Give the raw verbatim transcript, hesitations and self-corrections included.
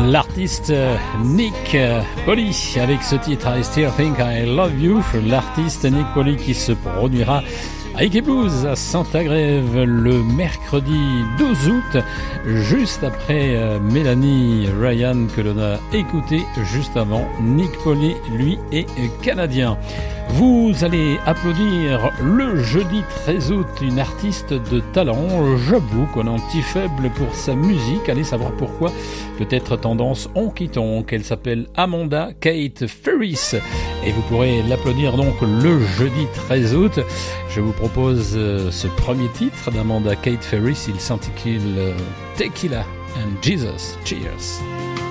L'artiste Nick Polly avec ce titre I Still Think I Love You. L'artiste Nick Polly qui se produira à Ike Blues à Saint-Agrève le mercredi douze août, juste après euh, Mélanie Ryan que l'on a écouté juste avant. Nick Polly, lui, est canadien. Vous allez applaudir le jeudi treize août une artiste de talent. J'avoue qu'on a un petit faible pour sa musique. Allez savoir pourquoi. Peut-être tendance honky-tonk. Elle s'appelle Amanda Kate Ferris. Et vous pourrez l'applaudir donc le jeudi treize août. Je vous propose euh, ce premier titre d'Amanda Kate Ferris. Il s'intitule euh, Tequila and Jesus. Cheers.